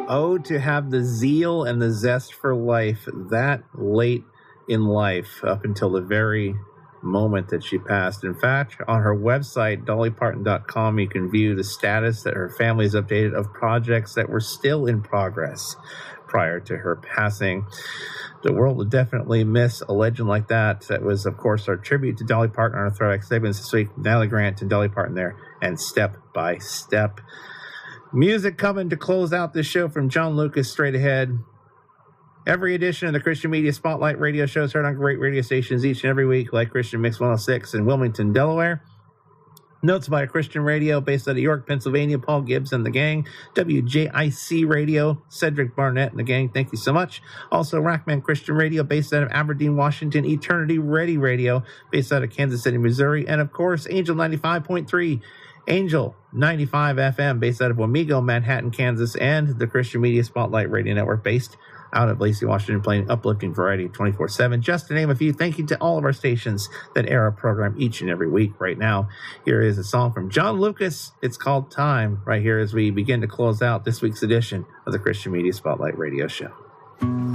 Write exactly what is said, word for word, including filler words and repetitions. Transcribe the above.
Oh, to have the zeal and the zest for life that late in life, up until the very moment that she passed. In fact, on her website, dolly parton dot com, you can view the status that her family has updated of projects that were still in progress prior to her passing. The world will definitely miss a legend like that. That was, of course, our tribute to Dolly Parton on our Throwback segments this week. Natalie Grant and Dolly Parton there, and Step by Step. Music coming to close out this show from John Lucas straight ahead. Every edition of the Christian Media Spotlight radio show is heard on great radio stations each and every week, like Christian Mix one oh six in Wilmington, Delaware. Notes by a Christian Radio based out of York, Pennsylvania, Paul Gibbs and the gang. W J I C Radio, Cedric Barnett and the gang, thank you so much. Also, Rackman Christian Radio based out of Aberdeen, Washington. Eternity Ready Radio based out of Kansas City, Missouri. And, of course, Angel ninety-five point three, Angel ninety-five F M based out of Wamego, Manhattan, Kansas. And the Christian Media Spotlight Radio Network based out of Lacey, Washington, playing uplifting variety twenty-four seven. Just to name a few, thank you to all of our stations that air our program each and every week. Right now, here is a song from John Lucas. It's called Time, right here as we begin to close out this week's edition of the Christian Media Spotlight Radio Show.